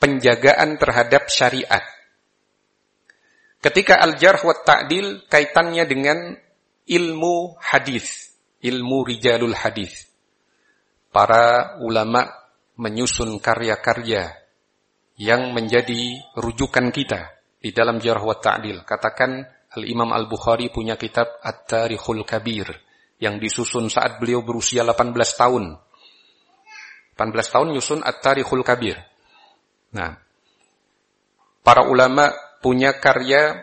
penjagaan terhadap syariat. Ketika al-jarh wa ta'dil kaitannya dengan ilmu hadis, ilmu rijalul hadis. Para ulama menyusun karya-karya yang menjadi rujukan kita di dalam jarh wa ta'dil. Katakan Al-Imam Al-Bukhari punya kitab At-Tarikhul Kabir yang disusun saat beliau berusia 18 tahun. 18 tahun nyusun At-Tarikhul Kabir. Nah, para ulama punya karya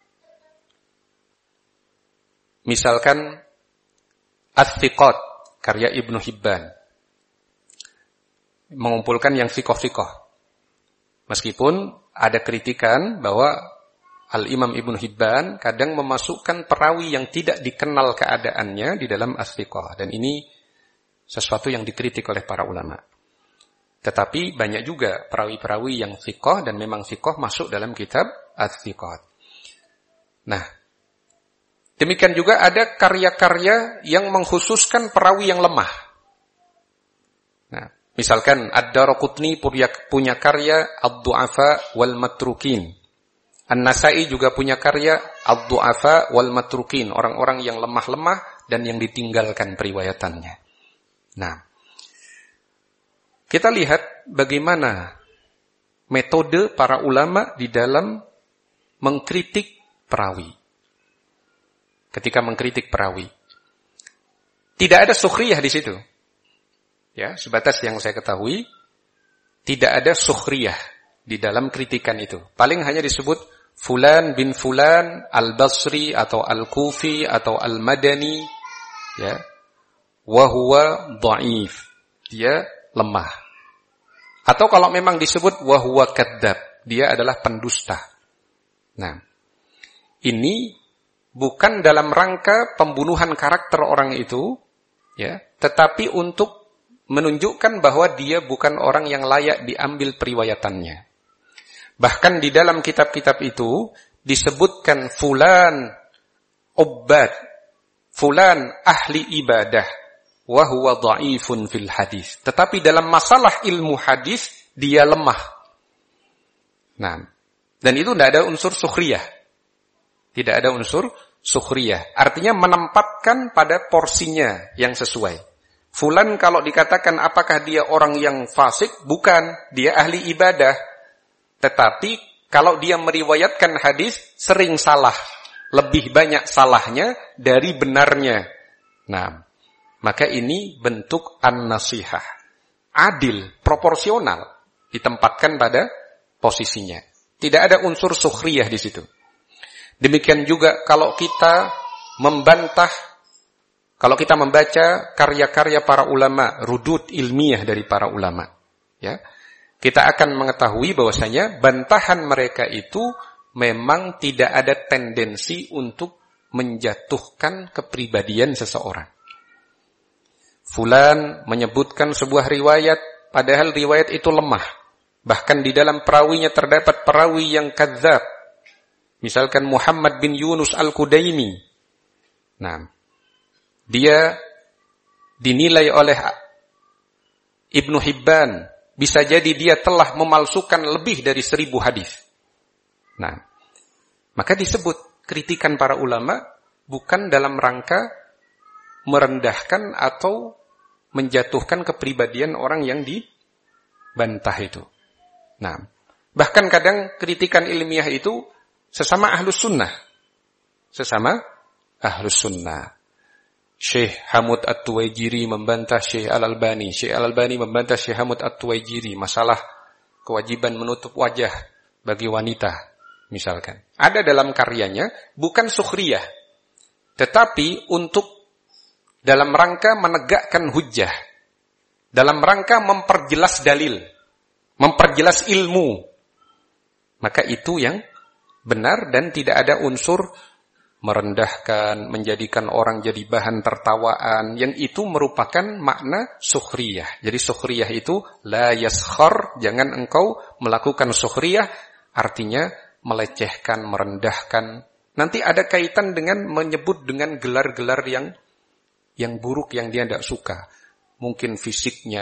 misalkan Ats-Tsiqat, karya Ibnu Hibban. Mengumpulkan yang fiqh-fiqh. Meskipun ada kritikan bahwa Al-Imam Ibnu Hibban kadang memasukkan perawi yang tidak dikenal keadaannya di dalam Ats-Tsiqah. Dan ini sesuatu yang dikritik oleh para ulama. Tetapi banyak juga perawi-perawi yang fiqh dan memang fiqh masuk dalam kitab Ats-Tsiqat. Nah, demikian juga ada karya-karya yang mengkhususkan perawi yang lemah. Nah, misalkan Ad-Daraqutni punya karya Ad-Du'afa wal Matrukin. An-Nasai juga punya karya Ad-Du'afa wal Matrukin, orang-orang yang lemah-lemah dan yang ditinggalkan periwayatannya. Nah, kita lihat bagaimana metode para ulama di dalam mengkritik perawi. Ketika mengkritik perawi, tidak ada sukhriyah di situ. Ya, sebatas yang saya ketahui, tidak ada sukhriyah di dalam kritikan itu. Paling hanya disebut Fulan bin Fulan al-Basri atau al-Kufi atau al-Madani, ya, wa huwa dha'if, dia lemah. Atau kalau memang disebut wa huwa kadzdzab, dia adalah pendusta. Nah, ini bukan dalam rangka pembunuhan karakter orang itu, ya, tetapi untuk menunjukkan bahwa dia bukan orang yang layak diambil periwayatannya. Bahkan di dalam kitab-kitab itu disebutkan fulan ubbad, fulan ahli ibadah, wa huwa dha'ifun fil hadis. Tetapi dalam masalah ilmu hadis dia lemah. Nah, dan itu tidak ada unsur sukhriyah. Tidak ada unsur sukhriyah. Artinya menempatkan pada porsinya yang sesuai. Fulan kalau dikatakan apakah dia orang yang fasik? Bukan, dia ahli ibadah. Tetapi kalau dia meriwayatkan hadis sering salah, lebih banyak salahnya dari benarnya. Nah, maka ini bentuk an-nasihah. Adil, proporsional, ditempatkan pada posisinya. Tidak ada unsur sukhriyah di situ. Demikian juga kalau kita membantah, kalau kita membaca karya-karya para ulama, rudud ilmiah dari para ulama, ya, kita akan mengetahui bahwasanya bantahan mereka itu memang tidak ada tendensi untuk menjatuhkan kepribadian seseorang. Fulan menyebutkan sebuah riwayat, padahal riwayat itu lemah. Bahkan di dalam perawinya terdapat perawi yang kadzdzab. Misalkan Muhammad bin Yunus al-Kudaimi. Nah, dia dinilai oleh Ibnu Hibban, bisa jadi dia telah memalsukan lebih dari 1000 hadis. Nah, maka disebut kritikan para ulama bukan dalam rangka merendahkan atau menjatuhkan kepribadian orang yang dibantah itu. Nah, bahkan kadang kritikan ilmiah itu sesama ahlus sunnah. Sesama ahlus sunnah. Syekh Hamud At-Tuwaijiri membantah Syekh Al-Albani. Syekh Al-Albani membantah Syekh Hamud At-Tuwaijiri. Masalah kewajiban menutup wajah bagi wanita, misalkan. Ada dalam karyanya, bukan sukhriyah. Tetapi untuk dalam rangka menegakkan hujjah. Dalam rangka memperjelas dalil. Memperjelas ilmu. Maka itu yang benar dan tidak ada unsur merendahkan, menjadikan orang jadi bahan tertawaan, yang itu merupakan makna sukhriyah. Jadi sukhriyah itu la yaskhar, jangan engkau melakukan sukhriyah, artinya melecehkan, merendahkan. Nanti ada kaitan dengan menyebut dengan gelar-gelar yang buruk yang dia tidak suka. Mungkin fisiknya,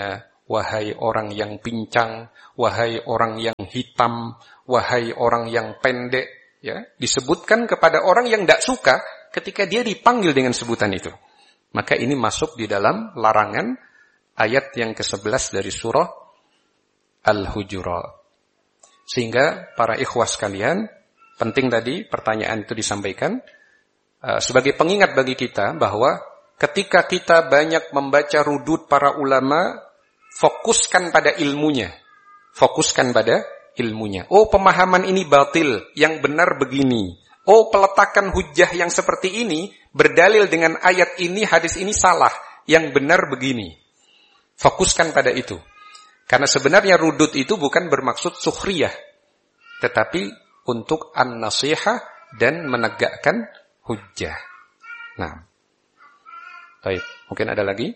wahai orang yang pincang, wahai orang yang hitam, wahai orang yang pendek, ya, disebutkan kepada orang yang tidak suka ketika dia dipanggil dengan sebutan itu. Maka ini masuk di dalam larangan ayat yang ke-11 dari surah Al-Hujurat. Sehingga para ikhwah sekalian, penting tadi pertanyaan itu disampaikan sebagai pengingat bagi kita bahwa ketika kita banyak membaca rudud para ulama, fokuskan pada ilmunya. Fokuskan pada ilmunya. Oh, pemahaman ini batil, yang benar begini. Oh, peletakan hujjah yang seperti ini berdalil dengan ayat ini, hadis ini salah, yang benar begini. Fokuskan pada itu. Karena sebenarnya rudud itu bukan bermaksud sukhriyah, tetapi untuk an-nasihah dan menegakkan hujjah. Nah, baik, mungkin ada lagi?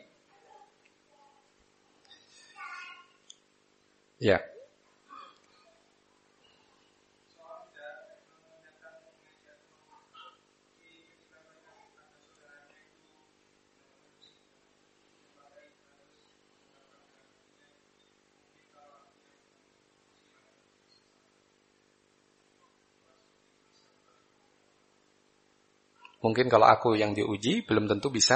Ya. Mungkin kalau aku yang diuji, belum tentu bisa.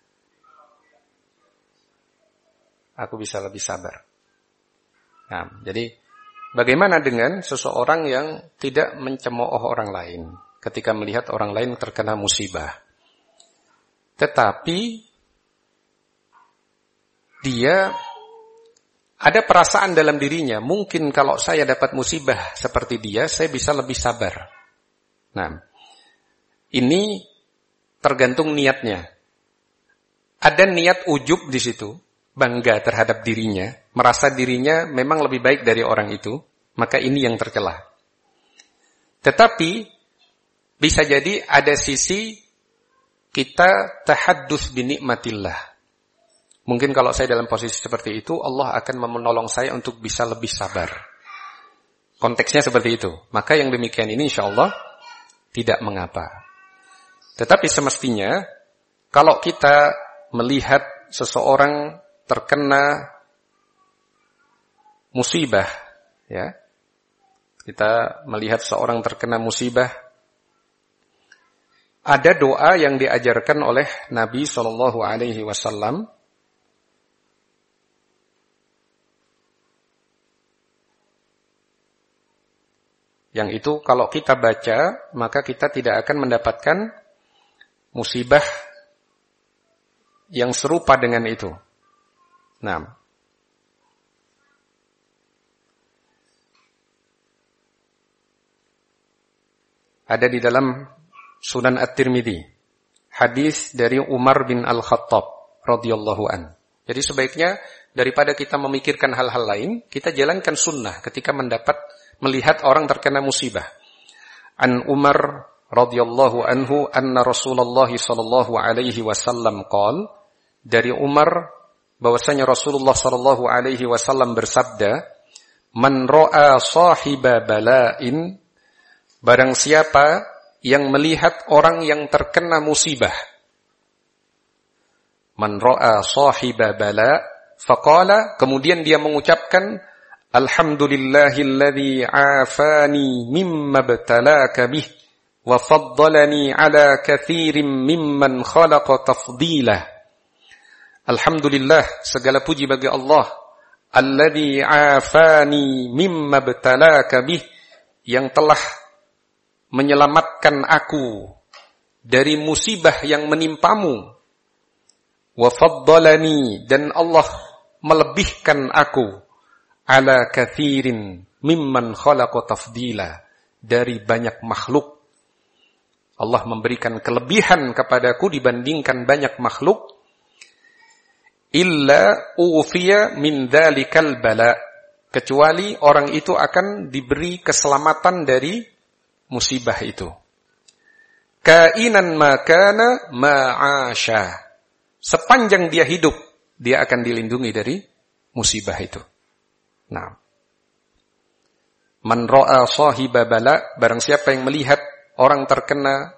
Aku bisa lebih sabar. Nah, jadi bagaimana dengan seseorang yang tidak mencemooh orang lain ketika melihat orang lain terkena musibah? Tetapi dia ada perasaan dalam dirinya, mungkin kalau saya dapat musibah seperti dia, saya bisa lebih sabar. Nah, ini tergantung niatnya. Ada niat ujub di situ, bangga terhadap dirinya, merasa dirinya memang lebih baik dari orang itu, maka ini yang tercela. Tetapi bisa jadi ada sisi kita tahaddus bi nikmatillah. Mungkin kalau saya dalam posisi seperti itu, Allah akan menolong saya untuk bisa lebih sabar. Konteksnya seperti itu. Maka yang demikian ini insyaallah tidak mengapa. Tetapi semestinya kalau kita melihat seseorang terkena musibah, ya, kita melihat seorang terkena musibah, ada doa yang diajarkan oleh Nabi SAW, yang itu kalau kita baca, maka kita tidak akan mendapatkan musibah yang serupa dengan itu. Nah, ada di dalam Sunan At-Tirmidzi, hadis dari Umar bin Al-Khattab radhiyallahu an. Jadi sebaiknya daripada kita memikirkan hal-hal lain, kita jalankan sunnah ketika melihat orang terkena musibah. An Umar radhiyallahu anhu anna Rasulullah sallallahu alaihi wasallam qala, dari Umar bahwasanya Rasulullah sallallahu alaihi wasallam bersabda, man ra'a sahiba bala'in, barang siapa yang melihat orang yang terkena musibah, man ra'a sahiba bala' faqala, kemudian dia mengucapkan alhamdulillahilladzi afani mimma btalaka bih wa faddalani ala katsirin mimman khalaqa tafdila. Alhamdulillah, segala puji bagi Allah, alladzi afani mimma btalaka bih, yang telah menyelamatkan aku dari musibah yang menimpamu, wa faddalani, dan Allah melebihkan aku, ala katsirin mimman khalaqa tafdila, dari banyak makhluk. Allah memberikan kelebihan kepadaku dibandingkan banyak makhluk. Illa ufiya min dzalikal bala, kecuali orang itu akan diberi keselamatan dari musibah itu. Kainan makana ma'asha, sepanjang dia hidup dia akan dilindungi dari musibah itu. Nah, man ra'a sahiba bala, barang siapa yang melihat orang terkena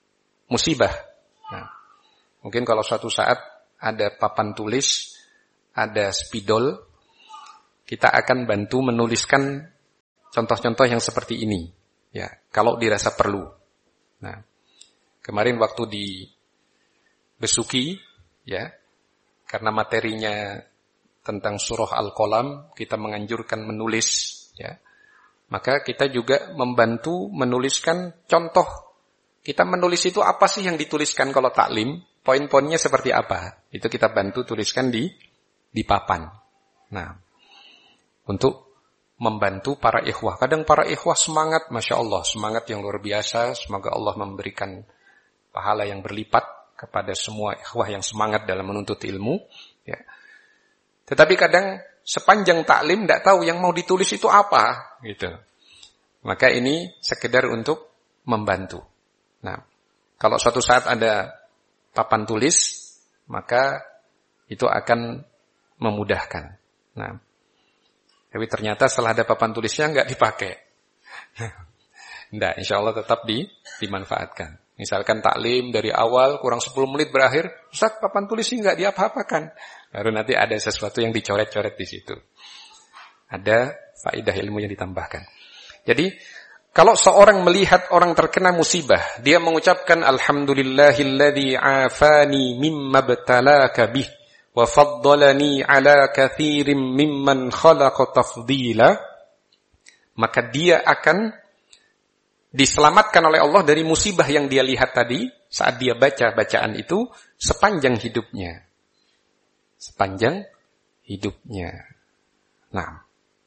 musibah. Nah, mungkin kalau suatu saat ada papan tulis ada spidol, kita akan bantu menuliskan contoh-contoh yang seperti ini. Ya, kalau dirasa perlu. Nah, kemarin waktu di Besuki, ya, karena materinya tentang surah Al-Qalam, kita menganjurkan menulis, ya. Maka kita juga membantu menuliskan contoh. Kita menulis itu apa sih yang dituliskan kalau taklim? Poin-poinnya seperti apa? Itu kita bantu tuliskan di papan. Nah, untuk membantu para ikhwah. Kadang para ikhwah semangat, Masya Allah, semangat yang luar biasa. Semoga Allah memberikan pahala yang berlipat kepada semua ikhwah yang semangat dalam menuntut ilmu. Ya. Tetapi kadang sepanjang taklim tidak tahu yang mau ditulis itu apa, gitu. Maka ini sekedar untuk membantu. Nah, kalau suatu saat ada papan tulis, maka itu akan memudahkan. Nah, tapi ternyata setelah ada papan tulisnya nggak dipakai. Nggak, insya Allah tetap dimanfaatkan. Misalkan taklim dari awal kurang 10 menit berakhir, Ustaz papan tulisnya nggak diapa-apakan. Baru nanti ada sesuatu yang dicoret-coret di situ. Ada faedah ilmu yang ditambahkan. Jadi, kalau seorang melihat orang terkena musibah, dia mengucapkan Alhamdulillahilladzi afani mimma btalaka bih wa faddalani ala katsirin mimman khalaqa tafdila, maka dia akan diselamatkan oleh Allah dari musibah yang dia lihat tadi saat dia baca bacaan itu sepanjang hidupnya. Sepanjang hidupnya. Nah,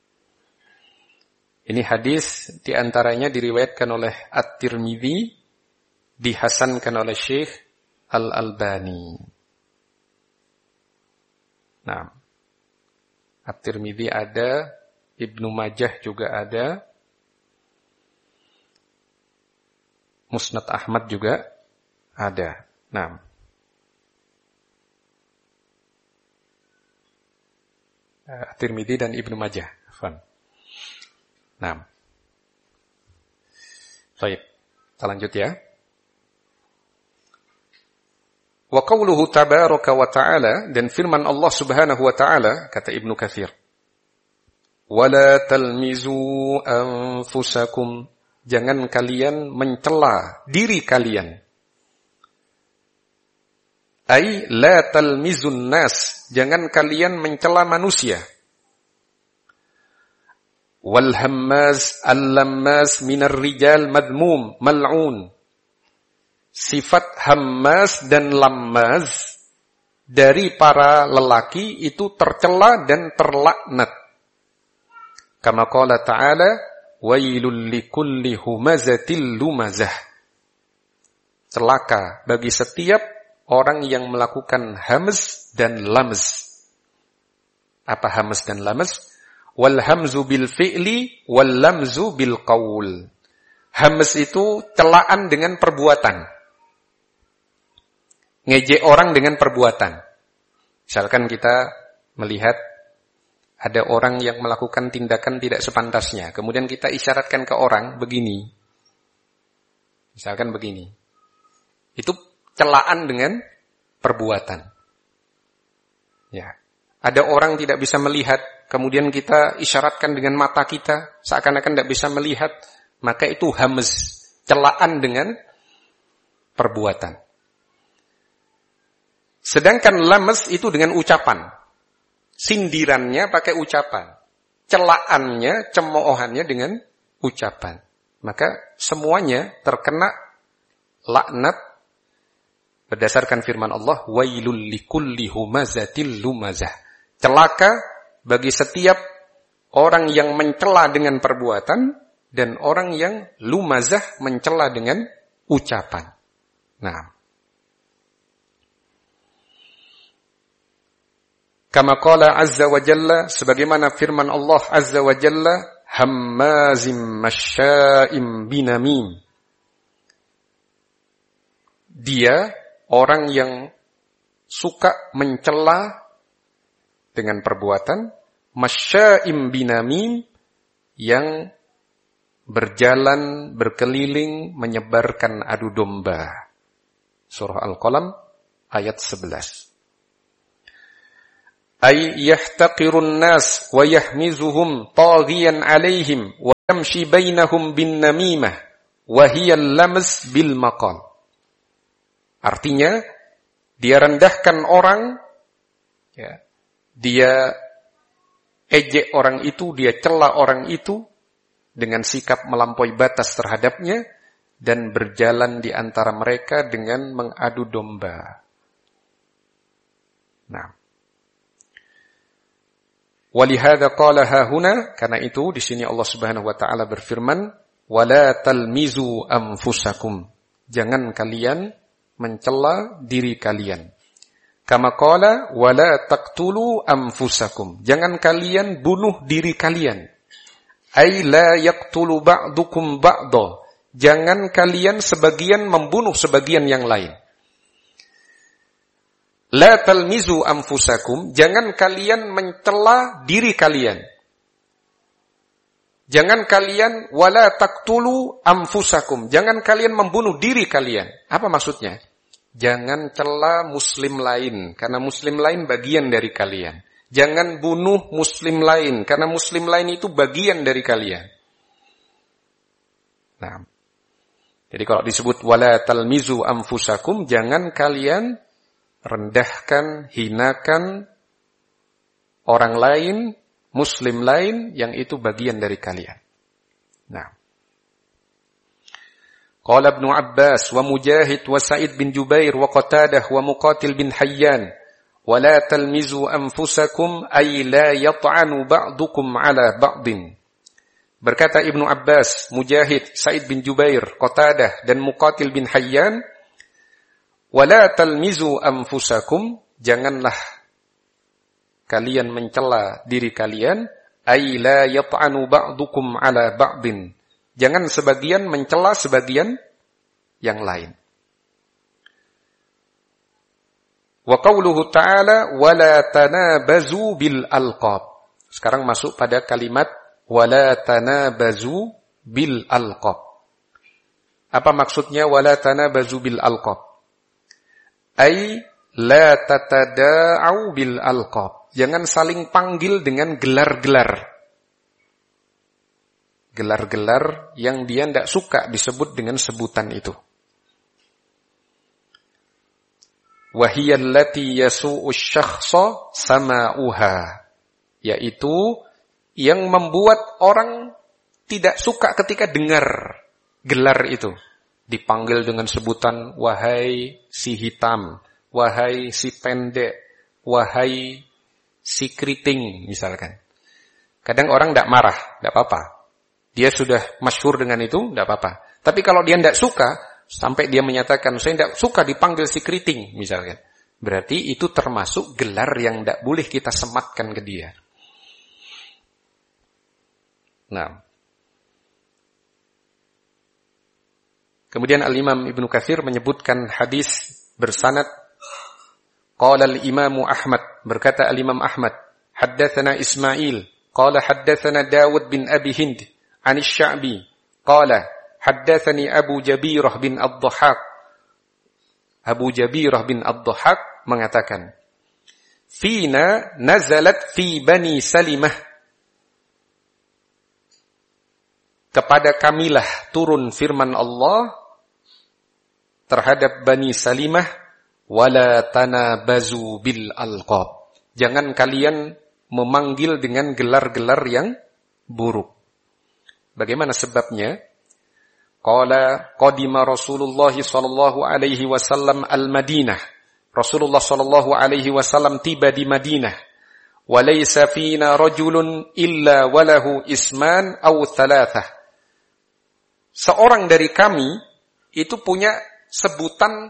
ini hadis diantaranya diriwayatkan oleh At-Tirmidzi, dihasankan oleh Syekh Al-Albani. Nah, At-Tirmidzi ada, Ibnu Majah juga ada, Musnad Ahmad juga ada. Nah, At-Tirmidzi dan Ibnu Majah. Nah, baik, kita lanjut ya. Wa qauluhu tabaraka wa ta'ala, dan firman Allah Subhanahu wa ta'ala, kata Ibnu Katsir, wala talmizu anfusakum, jangan kalian mencela diri kalian. Ai la talmizun nas, jangan kalian mencela manusia. Wal hammaz al-lammas minar rijal madmum mal'un. Sifat hammaz dan lammaz dari para lelaki itu tercela dan terlaknat. Kama qala ta'ala, wailul likulli humazatil lumazah. Celaka bagi setiap orang yang melakukan hamz dan lamz. Apa hamz dan lamz? Wal hamzu bil fi'li wal lamzu bil qaul. Hamz itu celaan dengan perbuatan. Ngejek orang dengan perbuatan. Misalkan kita melihat ada orang yang melakukan tindakan tidak sepantasnya, kemudian kita isyaratkan ke orang begini. Misalkan begini. Itu celaan dengan perbuatan. Ya. Ada orang tidak bisa melihat, kemudian kita isyaratkan dengan mata kita, seakan-akan tidak bisa melihat, maka itu hamz, celaan dengan perbuatan. Sedangkan lamz itu dengan ucapan. Sindirannya pakai ucapan. Celaannya, cemoohannya dengan ucapan. Maka semuanya terkena laknat berdasarkan firman Allah, wailul likulli humazatil lumazah. Celaka bagi setiap orang yang mencela dengan perbuatan dan orang yang lumazah mencela dengan ucapan. Nah, kama qala azza wa jalla, sebagaimana firman Allah azza wa jalla, hammazim masya'im binamim. Dia orang yang suka mencela dengan perbuatan, masya'im binamim, yang berjalan, berkeliling, menyebarkan adu domba. Surah Al-Qalam ayat 11. ay yahtaqirun nas wa yahmizuhum taghiyan alaihim wa yamshi bainahum bin namimah wa hiya al-lams bil maqal. Artinya dia rendahkan orang, ya, dia ejek orang itu, dia cela orang itu dengan sikap melampaui batas terhadapnya dan berjalan di antara mereka dengan mengadu domba. Nah, walihada qala hahuna, karena itu di sini Allah Subhanahu wa taala berfirman, wala talmizu anfusakum, jangan kalian mencela diri kalian. Kama qala wala taqtulu anfusakum, jangan kalian bunuh diri kalian. Ai la yaqtulu ba'dukum ba'da, jangan kalian sebagian membunuh sebagian yang lain. La talmizu anfusakum, jangan kalian mencela diri kalian. Jangan kalian wala taqtulu anfusakum, jangan kalian membunuh diri kalian. Apa maksudnya? Jangan cela muslim lain, karena muslim lain bagian dari kalian. Jangan bunuh muslim lain, karena muslim lain itu bagian dari kalian. Nah, jadi kalau disebut wala talmizu anfusakum, jangan kalian rendahkan, hinakan orang lain, muslim lain yang itu bagian dari kalian. Nah, qala Ibnu Abbas wa Mujahid wa Sa'id bin Jubair wa Qatadah wa Muqatil bin Hayyan, wa la talmizu anfusakum ay la yat'anu ba'dukum ala ba'din. Berkata Ibnu Abbas, Mujahid, Sa'id bin Jubair, Qatadah dan Muqatil bin Hayyan, wala talmizu anfusakum, janganlah kalian mencela diri kalian, ay la yat'anu ba'dukum ala ba'din, jangan sebagian mencela sebagian yang lain. Wa qauluhu ta'ala wala tanabazu bil alqab. Sekarang masuk pada kalimat wala tanabazu bil alqab. Apa maksudnya wala tanabazu bil alqab? Ay la tatada'u bil alqab. Jangan saling panggil dengan gelar-gelar. Gelar-gelar yang dia tidak suka disebut dengan sebutan itu. Wahiyya allati yasu'u syakhsa sama'uha. Yaitu yang membuat orang tidak suka ketika dengar gelar itu. Dipanggil dengan sebutan wahai si hitam, wahai si pendek, wahai si keriting misalkan. Kadang orang tidak marah, tidak apa-apa. Dia sudah masyhur dengan itu, tidak apa-apa. Tapi kalau dia tidak suka, sampai dia menyatakan saya tidak suka dipanggil si keriting misalkan, berarti itu termasuk gelar yang tidak boleh kita sematkan ke dia. Nah, kemudian Al-Imam Ibnu Katsir menyebutkan hadis bersanad, qala al-Imam Ahmad, berkata Al-Imam Ahmad, haddatsana Ismail, qala haddatsana Dawud bin Abi Hind, an Asy-Sya'bi, qala haddatsani Abu Jabirah bin Ad-Dhahhak. Abu Jabirah bin Ad-Dhahhak mengatakan, fina nazalat fi Bani Salimah, kepada kamilah turun firman Allah terhadap Bani Salimah, wala tanabazu bil alqab, jangan kalian memanggil dengan gelar-gelar yang buruk. Bagaimana sebabnya? Qala qadima Rasulullah sallallahu alaihi wasallam al-Madinah. Rasulullah sallallahu alaihi wasallam tiba di Madinah. Wa laysa fina rajulun illa walahu isman aw thalathah. Seorang dari kami itu punya sebutan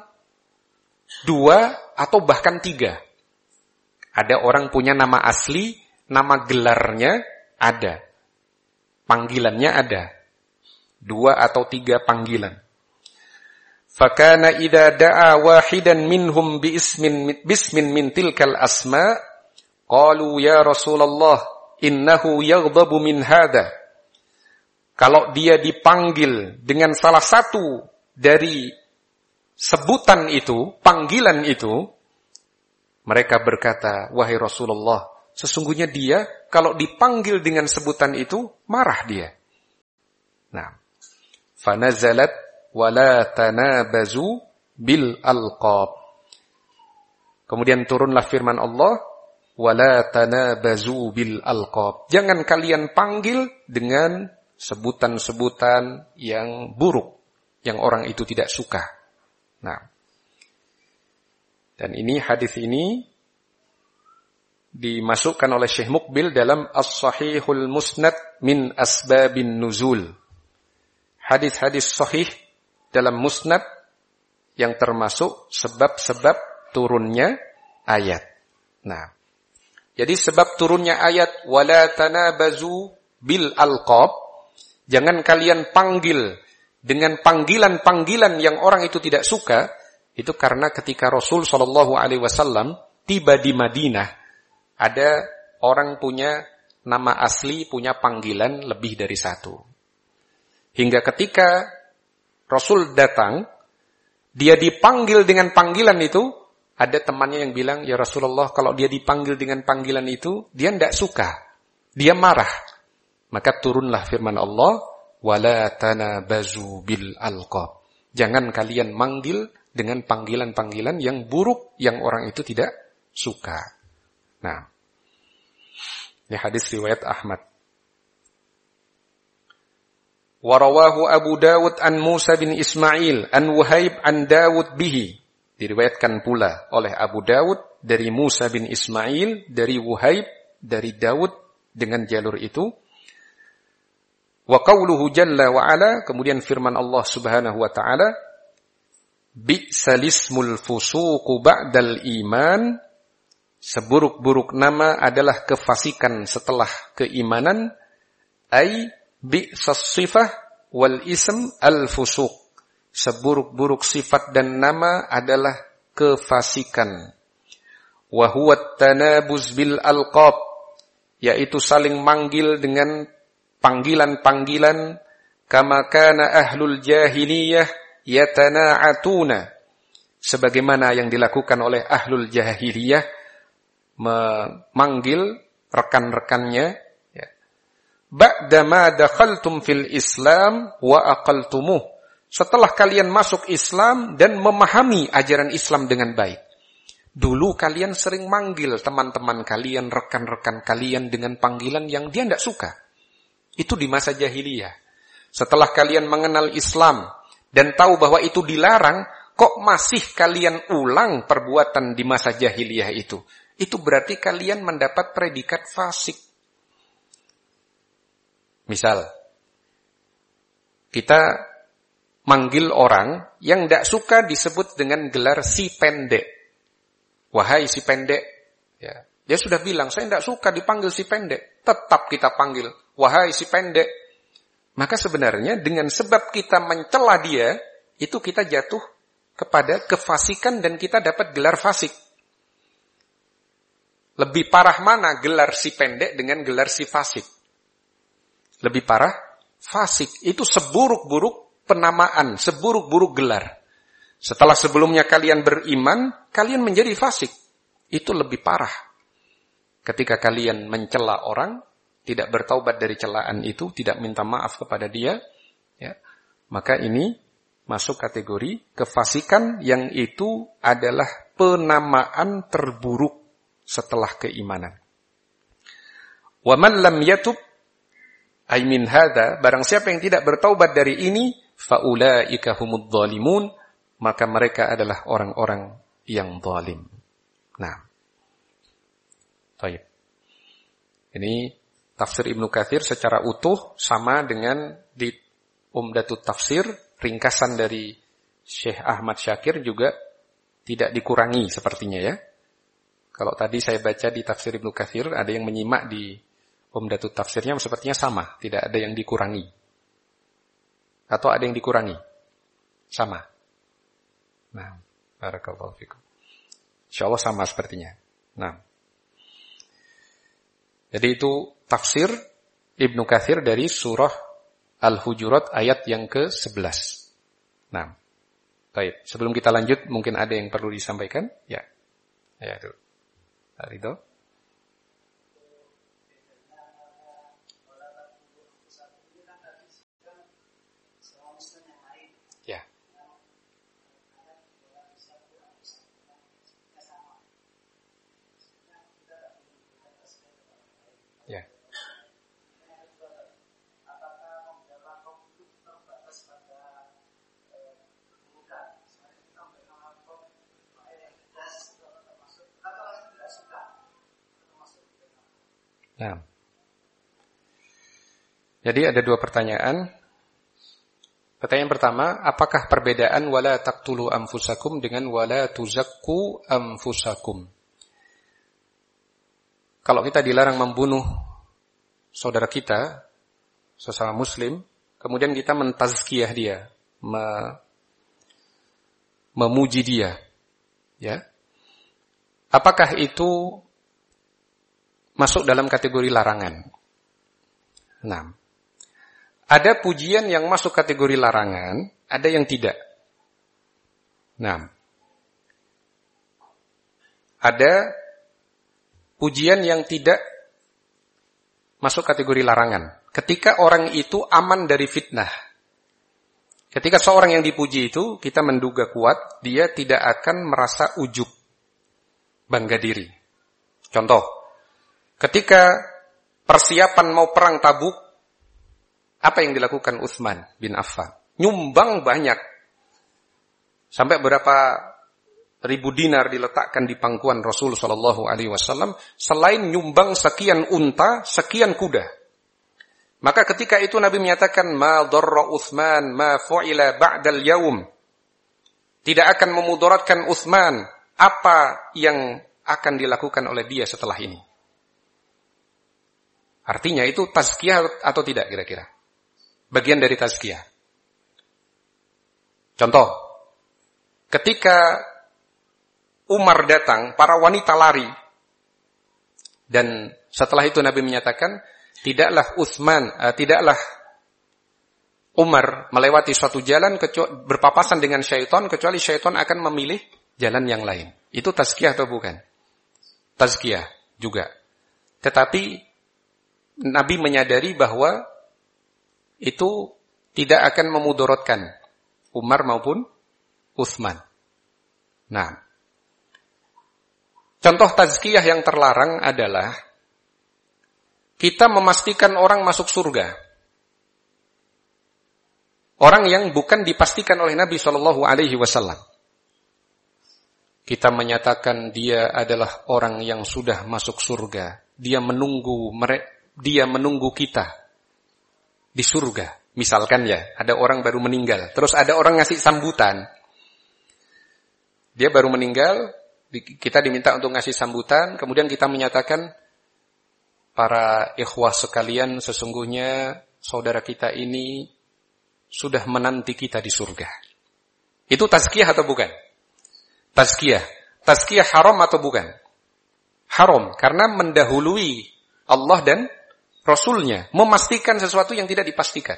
2 atau bahkan 3. Ada orang punya nama asli, nama gelarnya ada. Panggilannya ada. 2 atau 3 panggilan. Fakana idza da'a wahidan minhum bismin min tilkal asma, qalu ya Rasulullah innahu yaghdabu min hadha. Kalau dia dipanggil dengan salah satu dari sebutan itu, panggilan itu, Mereka berkata, wahai Rasulullah, sesungguhnya dia kalau dipanggil dengan sebutan itu, marah dia. Nah, fanazalat wala tanabazu bil alqab. Kemudian turunlah firman Allah, wala tanabazu bil alqab. Jangan kalian panggil dengan sebutan-sebutan yang buruk, yang orang itu tidak suka. Nah, dan ini hadis ini dimasukkan oleh Syekh Muqbil dalam As-Sahihul Musnad min Asbabin Nuzul. Hadis-hadis sahih dalam musnad yang termasuk sebab-sebab turunnya ayat. Nah, jadi sebab turunnya ayat wala tanabazu bil alqab, jangan kalian panggil dengan panggilan-panggilan yang orang itu tidak suka, itu karena ketika Rasul SAW tiba di Madinah, ada orang punya nama asli, punya panggilan lebih dari satu. Hingga ketika Rasul datang, dia dipanggil dengan panggilan itu, ada temannya yang bilang, ya Rasulullah, kalau dia dipanggil dengan panggilan itu, dia tidak suka, dia marah. Maka turunlah firman Allah, wala tanabazu bil alqab. Jangan kalian manggil dengan panggilan-panggilan yang buruk, yang orang itu tidak suka. Nah, ini hadis riwayat Ahmad. Warawahu Abu Dawud an Musa bin Ismail an Wuhaib an Dawud bihi. Diriwayatkan pula oleh Abu Dawud dari Musa bin Ismail, dari Wuhaib, dari Dawud dengan jalur itu. Wa qawluhu jalla wa ala, kemudian firman Allah Subhanahu wa taala, bi'salismul fusuqu ba'dal iman, seburuk-buruk nama adalah kefasikan setelah keimanan, ai bi'sas sifah wal ism al fusuq, seburuk-buruk sifat dan nama adalah kefasikan. Wa huwa tanabuz bil alqab, yaitu saling manggil dengan panggilan-panggilan, kama kana ahlul jahiliyah yatana'atuna, sebagaimana yang dilakukan oleh ahlul jahiliyah, memanggil rekan-rekannya, ya. Ba'dama dakhaltum fil Islam wa aqaltumuh, setelah kalian masuk Islam dan memahami ajaran Islam dengan baik. Dulu kalian sering manggil teman-teman kalian, rekan-rekan kalian dengan panggilan yang dia tidak suka. Itu di masa jahiliyah. Setelah kalian mengenal Islam dan tahu bahwa itu dilarang, kok masih kalian ulang perbuatan di masa jahiliyah itu? Itu berarti kalian mendapat predikat fasik. Misal, kita manggil orang yang tidak suka disebut dengan gelar si pendek. Wahai si pendek. Ya. Dia sudah bilang, saya tidak suka dipanggil si pendek. Tetap kita panggil, wahai si pendek. Maka sebenarnya dengan sebab kita mencela dia, itu kita jatuh kepada kefasikan dan kita dapat gelar fasik. Lebih parah mana gelar si pendek dengan gelar si fasik? Lebih parah, fasik. Itu seburuk-buruk penamaan, seburuk-buruk gelar. Setelah sebelumnya kalian beriman, kalian menjadi fasik. Itu lebih parah. Ketika kalian mencela orang, tidak bertaubat dari celaan itu, tidak minta maaf kepada dia, ya, maka ini masuk kategori kefasikan yang itu adalah penamaan terburuk setelah keimanan. Wa man lam yatub ay min hadza, barang siapa yang tidak bertaubat dari ini, faulaika humudz zalimun, maka mereka adalah orang-orang yang zalim. Nah, baik. Ini tafsir Ibnu Katsir secara utuh sama dengan di Umdatut Tafsir, ringkasan dari Syekh Ahmad Syakir juga tidak dikurangi sepertinya ya. Kalau tadi saya baca di tafsir Ibnu Katsir, ada yang menyimak di Umdatut Tafsirnya sepertinya sama, tidak ada yang dikurangi. Atau ada yang dikurangi? Sama. Nah, barakallahu fikum. Insyaallah sama sepertinya. Nah, jadi itu tafsir Ibnu Katsir dari surah Al-Hujurat ayat yang ke-11. Nah, baik. Sebelum kita lanjut, mungkin ada yang perlu disampaikan? Ya. Ya, itu. Hal itu. Ya. Ya. Nah. Jadi ada dua pertanyaan. Pertanyaan pertama, apakah perbedaan wala taqtulu anfusakum dengan wala tuzakku anfusakum? Kalau kita dilarang membunuh saudara kita, sesama muslim, kemudian kita mentazkiyah dia, memuji dia, ya. Apakah itu masuk dalam kategori larangan? Nah, ada pujian yang masuk kategori larangan, ada yang tidak. Nah, ada pujian yang tidak masuk kategori larangan. Ketika orang itu aman dari fitnah. Ketika seorang yang dipuji itu, kita menduga kuat, dia tidak akan merasa ujub, bangga diri. Contoh, ketika persiapan mau perang Tabuk, apa yang dilakukan Utsman bin Affan? Nyumbang banyak. Sampai berapa ribu dinar diletakkan di pangkuan Rasul sallallahu alaihi wasallam, selain nyumbang sekian unta, sekian kuda. Maka ketika itu Nabi menyatakan ma dharra Utsman ma fu'ila ba'dal yaum. Tidak akan memudaratkan Utsman apa yang akan dilakukan oleh dia setelah ini. Artinya itu tazkiyah atau tidak kira-kira? Bagian dari tazkiyah. Contoh, ketika Umar datang, para wanita lari. Dan setelah itu Nabi menyatakan, tidaklah Umar melewati suatu jalan berpapasan dengan syaitan, kecuali syaitan akan memilih jalan yang lain. Itu tazkiyah atau bukan? Tazkiyah juga. Tetapi Nabi menyadari bahwa itu tidak akan memudaratkan Umar maupun Utsman. Nah, contoh tazkiyah yang terlarang adalah kita memastikan orang masuk surga. Orang yang bukan dipastikan oleh Nabi Shallallahu Alaihi Wasallam. Kita menyatakan dia adalah orang yang sudah masuk surga. Dia menunggu kita di surga. Misalkan ya, ada orang baru meninggal, terus ada orang ngasih sambutan. Dia baru meninggal, kita diminta untuk ngasih sambutan, kemudian kita menyatakan, para ikhwah sekalian, sesungguhnya saudara kita ini sudah menanti kita di surga. Itu tazkiyah atau bukan? Tazkiyah. Tazkiyah haram atau bukan? Haram, karena mendahului Allah dan Rasulnya, memastikan sesuatu yang tidak dipastikan.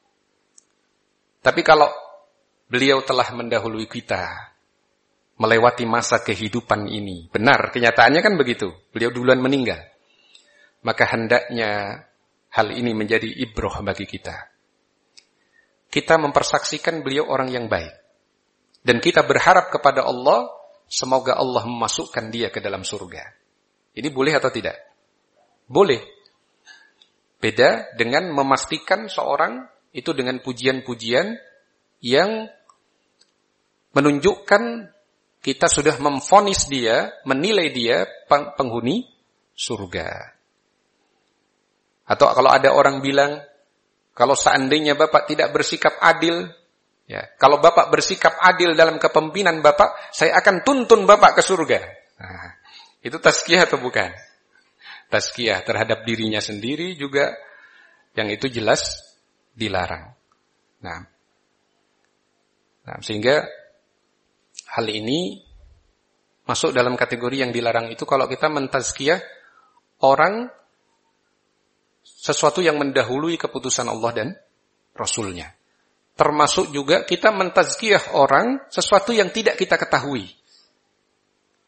Tapi kalau beliau telah mendahului kita, melewati masa kehidupan ini, benar, kenyataannya kan begitu, beliau duluan meninggal. Maka hendaknya hal ini menjadi ibrah bagi kita. Kita mempersaksikan beliau orang yang baik. Dan kita berharap kepada Allah, semoga Allah memasukkan dia ke dalam surga. Ini boleh atau tidak? Boleh. Beda dengan memastikan seorang itu dengan pujian-pujian yang menunjukkan kita sudah memvonis dia, menilai dia penghuni surga. Atau kalau ada orang bilang, kalau seandainya Bapak tidak bersikap adil, ya, kalau Bapak bersikap adil dalam kepemimpinan Bapak, saya akan tuntun Bapak ke surga. Nah, itu tazkiyah atau bukan? Tazkiyah terhadap dirinya sendiri juga, yang itu jelas dilarang. Nah, sehingga hal ini masuk dalam kategori yang dilarang itu kalau kita mentazkiyah orang sesuatu yang mendahului keputusan Allah dan Rasulnya. Termasuk juga kita mentazkiyah orang sesuatu yang tidak kita ketahui.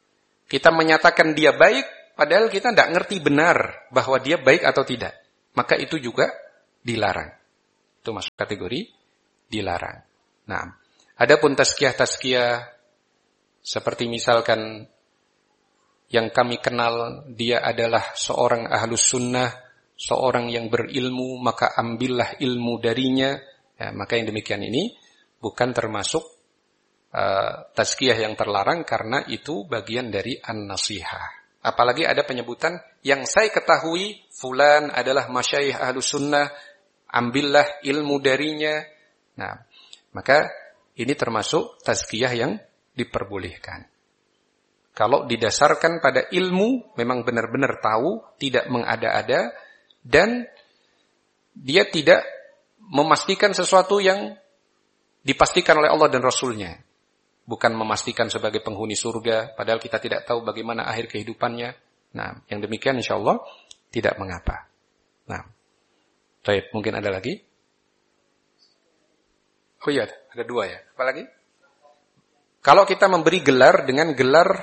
Kita menyatakan dia baik, padahal kita tidak ngerti benar bahwa dia baik atau tidak. Maka itu juga dilarang. Itu masuk kategori dilarang. Nah, adapun tazkiyah-tazkiyah seperti misalkan yang kami kenal dia adalah seorang ahlus sunnah, seorang yang berilmu, maka ambillah ilmu darinya. Ya, maka yang demikian ini bukan termasuk tazkiyah yang terlarang karena itu bagian dari an-nasihah. Apalagi ada penyebutan yang saya ketahui fulan adalah masyayikh ahlus sunnah, ambillah ilmu darinya. Nah, maka ini termasuk tazkiyah yang diperbolehkan. Kalau didasarkan pada ilmu, memang benar-benar tahu, tidak mengada-ada, dan dia tidak memastikan sesuatu yang dipastikan oleh Allah dan Rasulnya. Bukan memastikan sebagai penghuni surga, padahal kita tidak tahu bagaimana akhir kehidupannya. Nah, yang demikian insya Allah tidak mengapa. Nah, baik, mungkin ada lagi? Oh iya, ada 2 ya. Apa lagi? Kalau kita memberi gelar dengan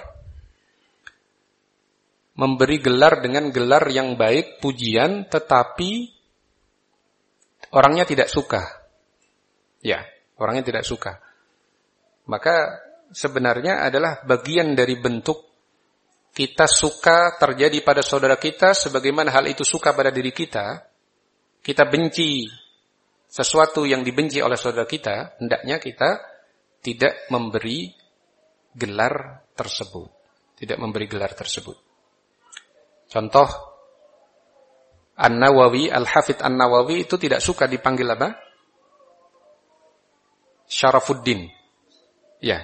gelar yang baik, pujian, tetapi orangnya tidak suka. Ya, orangnya tidak suka. Maka sebenarnya adalah bagian dari bentuk kita suka terjadi pada saudara kita, sebagaimana hal itu suka pada diri kita. Kita benci sesuatu yang dibenci oleh saudara kita, hendaknya kita tidak memberi gelar tersebut. Tidak memberi gelar tersebut. Contoh, An-Nawawi, Al-Hafidh An-Nawawi itu tidak suka dipanggil apa? Syarafuddin. Ya.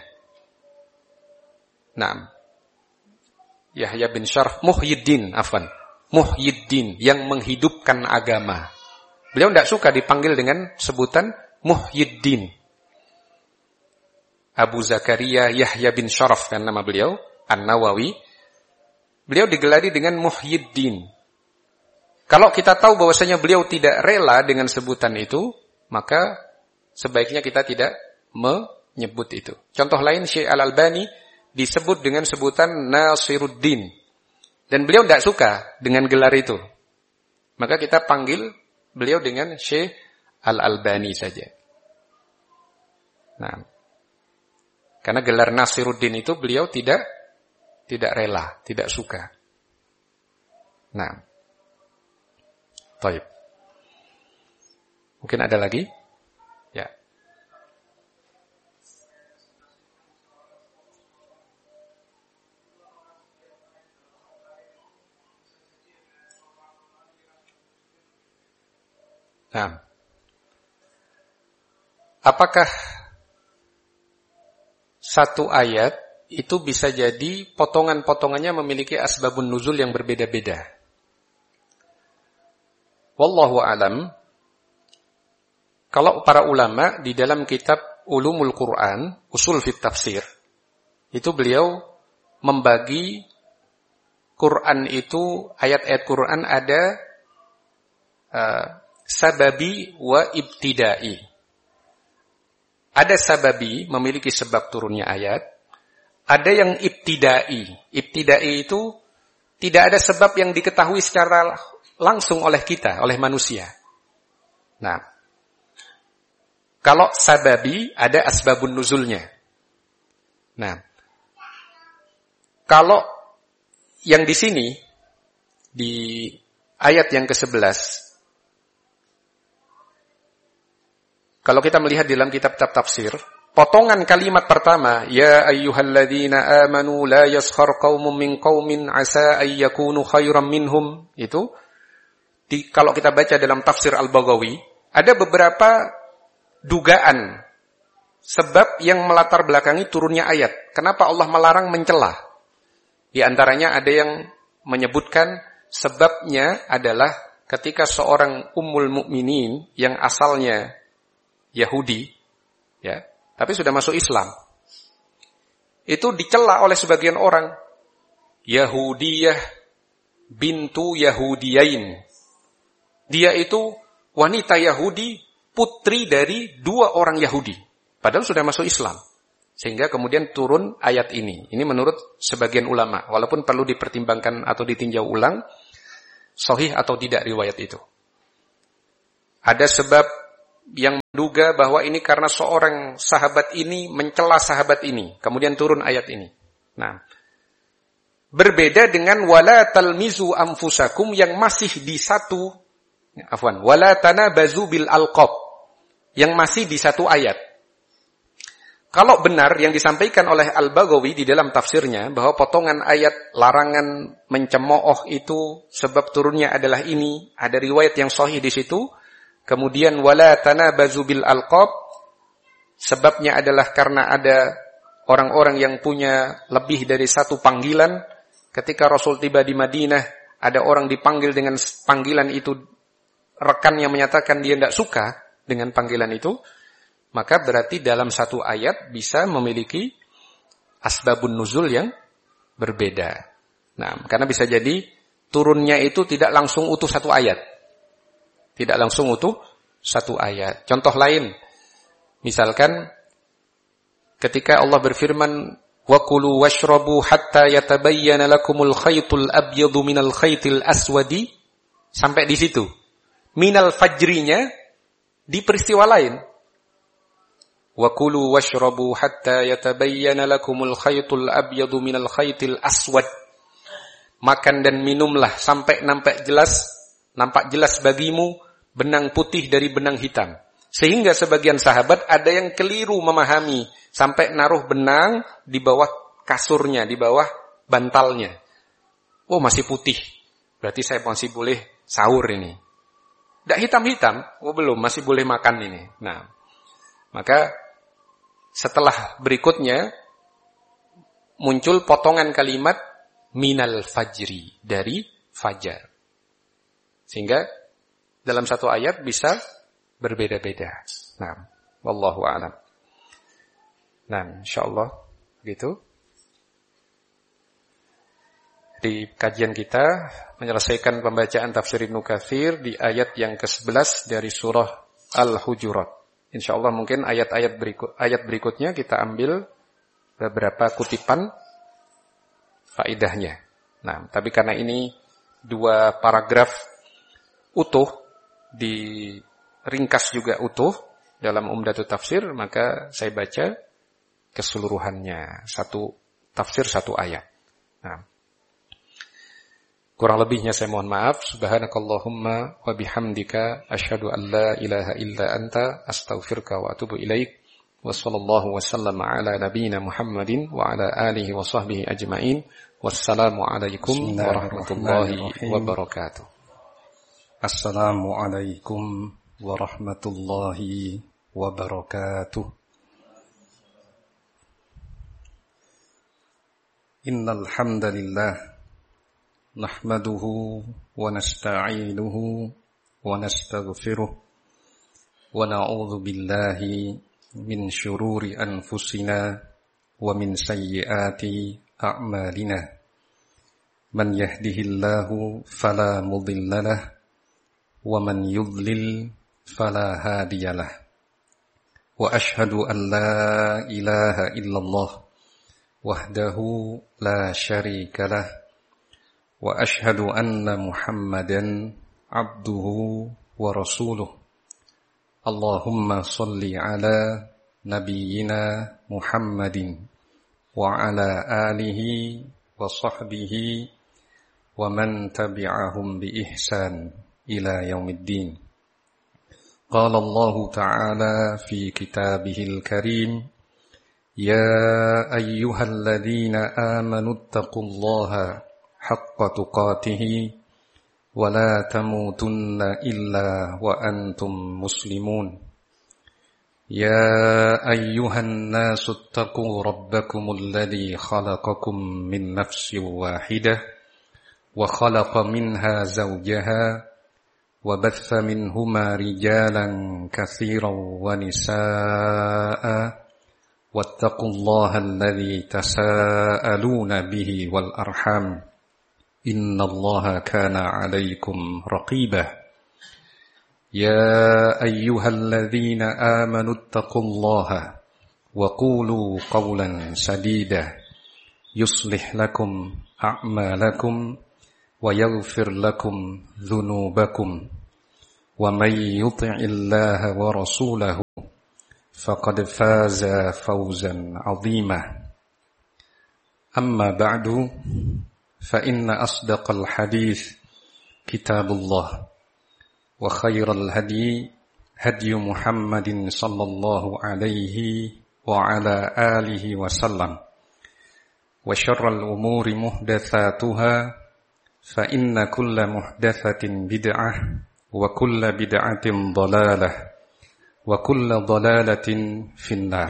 Naam. Yahya bin Syaraf, Muhyiddin, afwan. Muhyiddin, yang menghidupkan agama. Beliau tidak suka dipanggil dengan sebutan Muhyiddin. Abu Zakaria Yahya bin Syaraf kan nama beliau, An-Nawawi. Beliau digelari dengan Muhyiddin. Kalau kita tahu bahwasanya beliau tidak rela dengan sebutan itu, maka sebaiknya kita tidak menyebut itu. Contoh lain, Syekh Al-Albani disebut dengan sebutan Nasiruddin. Dan beliau tidak suka dengan gelar itu. Maka kita panggil beliau dengan Syekh Al-Albani saja. Nah, karena gelar Nasiruddin itu beliau tidak rela, tidak suka. Nah, baik. Mungkin ada lagi? Ya. Nah, apakah satu ayat itu bisa jadi potongan-potongannya memiliki asbabun nuzul yang berbeda-beda? Wallahu alam. Kalau para ulama di dalam kitab Ulumul Quran, Usul fit Tafsir, itu beliau membagi Quran itu, ayat-ayat Quran ada sababi wa ibtidai. Ada sababi, memiliki sebab turunnya ayat. Ada yang ibtidai. Ibtidai itu tidak ada sebab yang diketahui secara langsung oleh kita, oleh manusia. Nah, kalau sababi ada asbabun nuzulnya. Nah, kalau yang di sini di ayat yang ke-11, kalau kita melihat dalam kitab-kitab tafsir, potongan kalimat pertama, ya ayyuhalladzina amanu la yaskhar qaumun min qaumin asa ay yakunu khairan minhum, itu kalau kita baca dalam tafsir Al-Baghawi, ada beberapa dugaan sebab yang melatar belakangi turunnya ayat. Kenapa Allah melarang mencela? Di antaranya ada yang menyebutkan sebabnya adalah ketika seorang ummul mukminin yang asalnya Yahudi, ya, tapi sudah masuk Islam, itu dicela oleh sebagian orang, Yahudiyah bintu Yahudiyain. Dia itu wanita Yahudi, putri dari 2 orang Yahudi, padahal sudah masuk Islam. Sehingga kemudian turun ayat ini. Ini menurut sebagian ulama. Walaupun perlu dipertimbangkan atau ditinjau ulang, sahih atau tidak riwayat itu. Ada sebab yang menduga bahwa ini karena seorang sahabat ini mencela sahabat ini. Kemudian turun ayat ini. Nah, berbeda dengan wala talmizu anfusakum yang masih di satu, wala tanabazu bil alqab yang masih di satu ayat. Kalau benar yang disampaikan oleh Al-Baghawi di dalam tafsirnya bahwa potongan ayat larangan mencemooh itu sebab turunnya adalah ini, ada riwayat yang sahih di situ. Kemudian wala tanabazu bil alqab sebabnya adalah karena ada orang-orang yang punya lebih dari satu panggilan. Ketika Rasul tiba di Madinah, ada orang dipanggil dengan panggilan itu, rekannya menyatakan dia tidak suka dengan panggilan itu, maka berarti dalam satu ayat bisa memiliki asbabun nuzul yang berbeda. Nah, karena bisa jadi turunnya itu tidak langsung utuh satu ayat. Tidak langsung utuh satu ayat. Contoh lain, misalkan ketika Allah berfirman, وَكُلُوا وَاشْرَبُوا حَتَّى يَتَبَيَّنَ لَكُمُ الْخَيْطُ الْأَبْيَضُ مِنَ الْخَيْطِ الْأَسْوَدِ. Sampai di situ. Minal fajrinya di peristiwa lain. وَكُلُوا وَاشْرَبُوا حَتَّى يَتَبَيَّنَ لَكُمُ الْخَيْطُ الْأَبْيَضُ مِنَ الْخَيْطِ الْأَسْوَدِ. Makan dan minumlah sampai nampak jelas bagimu benang putih dari benang hitam. Sehingga sebagian sahabat ada yang keliru memahami sampai naruh benang di bawah kasurnya, di bawah bantalnya. Oh, masih putih. Berarti saya masih boleh sahur ini. Tidak hitam-hitam. Oh, belum, masih boleh makan ini. Nah, maka setelah berikutnya muncul potongan kalimat minal fajri, dari fajar. Sehingga dalam satu ayat bisa berbeda-beda. Nah, wallahu a'lam. Nah, insyaallah begitu. Di kajian kita menyelesaikan pembacaan tafsir Ibnu Katsir di ayat yang ke-11 dari surah Al-Hujurat. Insyaallah mungkin ayat berikutnya kita ambil beberapa kutipan faidahnya. Nah, tapi karena ini dua paragraf utuh, diringkas juga utuh dalam Umdatul Tafsir, maka saya baca keseluruhannya, satu tafsir satu ayat. Nah, kurang lebihnya saya mohon maaf. Subhanakallahumma wa bihamdika asyhadu an la ilaha illa anta astaghfiruka wa atubu ilaik. Wa sallallahu wasallama ala nabiyyina Muhammadin wa ala alihi wa sahbihi ajmain. Wassalamu alaikum warahmatullahi wabarakatuh. Assalamualaikum warahmatullahi wabarakatuh. Innal hamdalillah nahmaduhu wa nasta'inuhu wa nastaghfiruh wa na'udzu billahi min syururi anfusina wa min sayyiati a'malina. Man yahdihillahu fala mudilla lahu wa man yudlil fala hadiyalah. Wa ashhadu an la ilaha illallah wahdahu la syarika lah wa ashhadu anna Muhammadan abduhu wa rasuluh. Allahumma salli ala nabiyyina Muhammadin wa ala alihi wa sahbihi wa man tabi'ahum bi ihsan ila yaumiddin. Qala Allah Ta'ala fi kitabihil karim, ya ayyuhalladzina amanu taqullaha haqqa tuqatih wa la tamutunna illa wa antum muslimun. Ya ayyuhan nasu taqu rabbakumul ladzi khalaqakum min nafsin wahidah wa khalaqa minha zawjaha وبث منهما رجالا كثيرا ونساء واتقوا الله الذي تساءلون به والأرحام إن الله كان عليكم رقيبا. يا أيها الذين آمنوا اتقوا الله وقولوا قولا سديدا يصلح لكم أعمالكم ويغفر لكم ذنوبكم ومن يطع الله ورسوله فقد فاز فوزا عظيما أما بعد فإن أصدق الحديث كتاب الله وخير الهدي هدي محمد صلى الله عليه وعلى آله وسلم وشر الأمور محدثاتها فإن كل محدثة بدعة وكل بدعة ضلالة وكل ضلالة في النار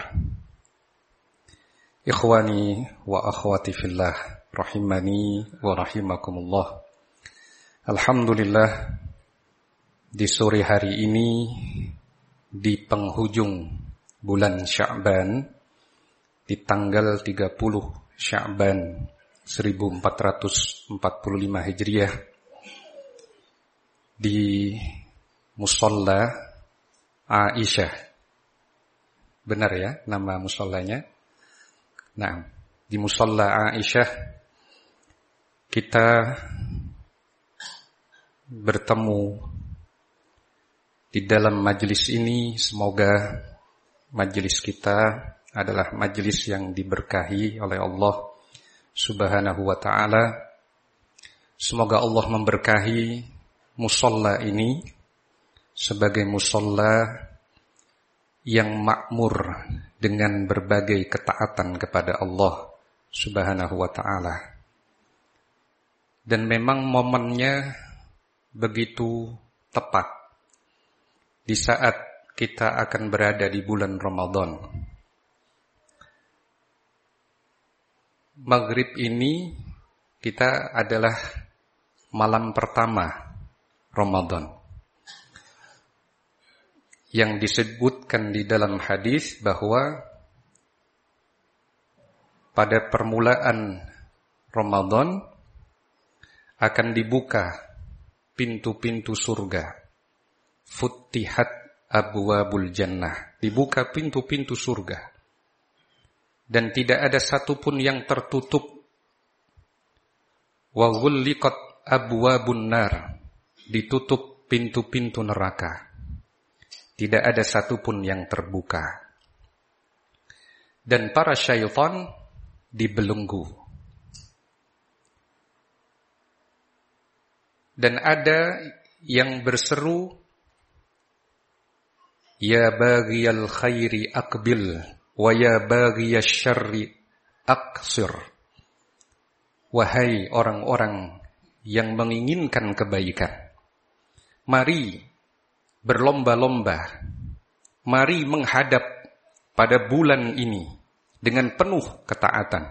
إخواني وأخواتي في الله رحمني ورحمكم الله. Alhamdulillah, di sore hari ini di penghujung bulan Sya'ban, di tanggal 30 Sya'ban 1445 Hijriah, di Musalla Aisyah. Benar ya nama musallanya? Nah, di Musalla Aisyah kita bertemu di dalam majelis ini. Semoga majelis kita adalah majelis yang diberkahi oleh Allah Subhanahu wa ta'ala. Semoga Allah memberkahi musalla ini sebagai musalla yang makmur dengan berbagai ketaatan kepada Allah Subhanahu wa ta'ala. Dan memang momennya begitu tepat di saat kita akan berada di bulan Ramadan. Maghrib ini kita adalah malam pertama Ramadan, yang disebutkan di dalam hadis bahwa pada permulaan Ramadan akan dibuka pintu-pintu surga. Futtihat abwabul jannah, dibuka pintu-pintu surga, dan tidak ada satupun yang tertutup. Wa ghulliqat abwabun nar, ditutup pintu-pintu neraka, tidak ada satupun yang terbuka. Dan para syaitan dibelenggu. Dan ada yang berseru, ya baghiyal khairi aqbil wa ya baghiyash syarri aqsir. Wahai orang-orang yang menginginkan kebaikan, mari berlomba-lomba, mari menghadap pada bulan ini dengan penuh ketaatan.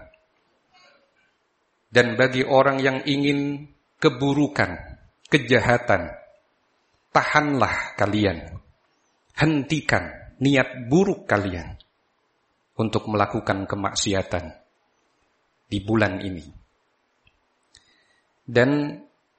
Dan bagi orang yang ingin keburukan, kejahatan, tahanlah kalian, hentikan niat buruk kalian untuk melakukan kemaksiatan di bulan ini. Dan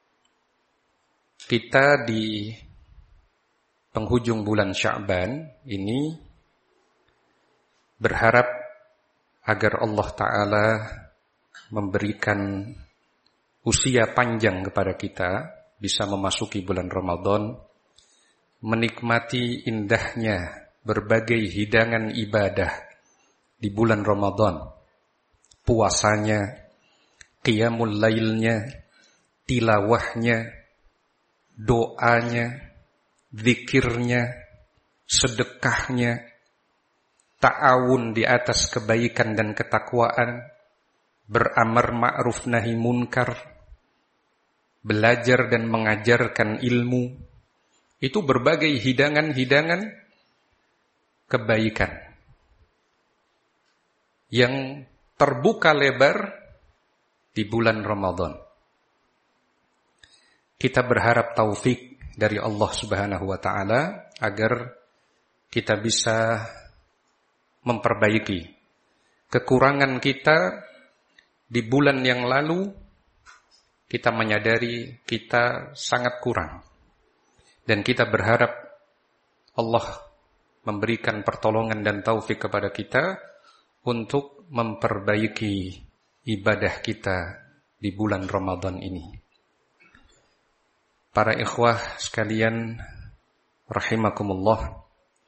kita di penghujung bulan Sya'ban ini berharap agar Allah Ta'ala memberikan usia panjang kepada kita, bisa memasuki bulan Ramadan, menikmati indahnya berbagai hidangan ibadah di bulan Ramadan, puasanya, qiyamul lailnya, tilawahnya, doanya, zikirnya, sedekahnya, ta'awun di atas kebaikan dan ketakwaan, beramar ma'ruf nahi munkar, belajar dan mengajarkan ilmu. Itu berbagai hidangan-hidangan kebaikan yang terbuka lebar di bulan Ramadan. Kita berharap taufik dari Allah Subhanahu wa ta'ala agar kita bisa memperbaiki kekurangan kita di bulan yang lalu. Kita menyadari kita sangat kurang, dan kita berharap Allah memberikan pertolongan dan taufik kepada kita untuk memperbaiki ibadah kita di bulan Ramadan ini. Para ikhwah sekalian rahimakumullah,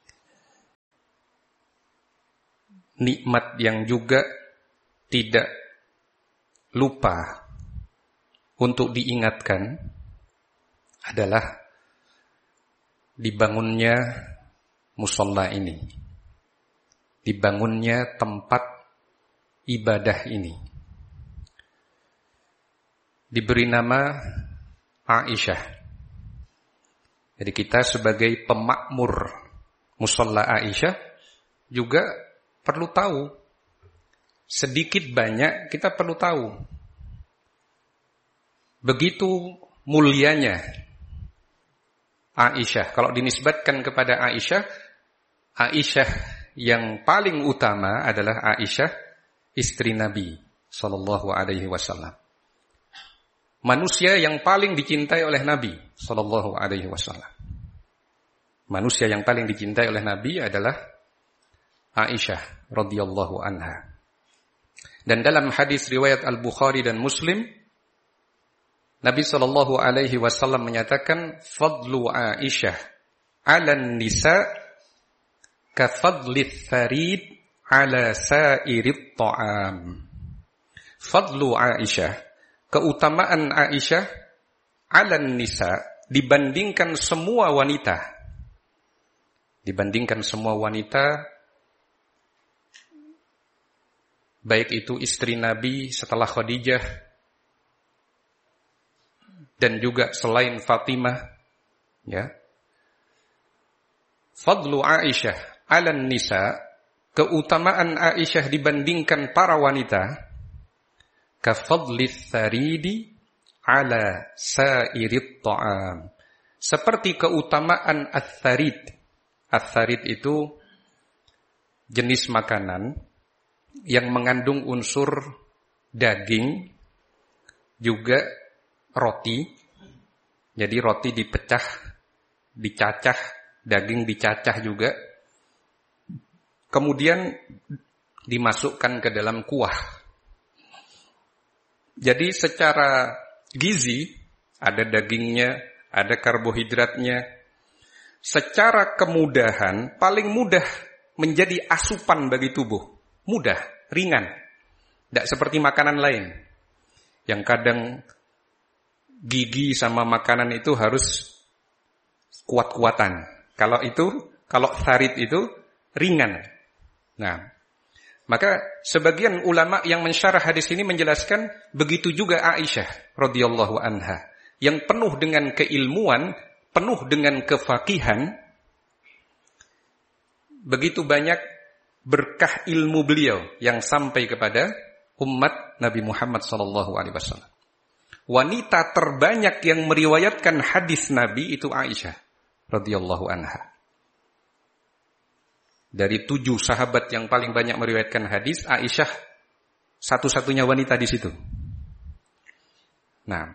nikmat yang juga tidak lupa untuk diingatkan adalah dibangunnya musalla ini, dibangunnya tempat ibadah ini. Diberi nama Aisyah. Jadi kita sebagai pemakmur musalla Aisyah juga perlu tahu, sedikit banyak kita perlu tahu begitu mulianya Aisyah. Kalau dinisbatkan kepada Aisyah, Aisyah yang paling utama adalah Aisyah istri Nabi sallallahu alaihi wasallam. Manusia yang paling dicintai oleh Nabi sallallahu alaihi wasallam. Manusia yang paling dicintai oleh Nabi adalah Aisyah radhiyallahu anha. Dan dalam hadis riwayat Al-Bukhari dan Muslim, Nabi sallallahu alaihi wasallam menyatakan, "Fadlu Aisyah 'alan nisa ka fadlits tharid 'ala sa'irit ta'am." Fadlu Aisyah, keutamaan Aisyah 'alan nisa, dibandingkan semua wanita. Dibandingkan semua wanita, baik itu istri Nabi setelah Khadijah dan juga selain Fatimah, ya. Fadlu Aisyah 'alan nisa, keutamaan Aisyah dibandingkan para wanita, ka fadlits tharidi 'ala sa'irit ta'am, seperti keutamaan ats-tsarid. Ats-tsarid itu jenis makanan yang mengandung unsur daging, juga roti. Jadi roti dipecah, dicacah, daging dicacah juga. Kemudian dimasukkan ke dalam kuah. Jadi secara gizi, ada dagingnya, ada karbohidratnya. Secara kemudahan, paling mudah menjadi asupan bagi tubuh. Mudah, ringan. Tidak seperti makanan lain yang kadang gigi sama makanan itu harus kuat-kuatan. Kalau tsarid itu ringan. Nah, maka sebagian ulama yang mensyarah hadis ini menjelaskan begitu juga Aisyah radhiyallahu anha yang penuh dengan keilmuan, penuh dengan kefakihan. Begitu banyak berkah ilmu beliau yang sampai kepada umat Nabi Muhammad SAW. Wanita terbanyak yang meriwayatkan hadis Nabi itu Aisyah radhiyallahu anha. Dari 7 sahabat yang paling banyak meriwayatkan hadis, Aisyah satu-satunya wanita di situ. Nah,